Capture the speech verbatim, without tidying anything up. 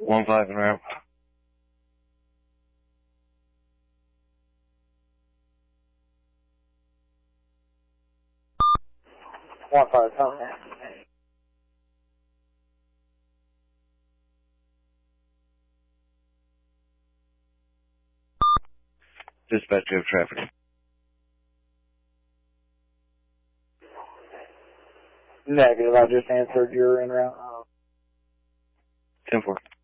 One five and route. One five, come in. Dispatch of traffic. Negative, I just answered your in route. ten four.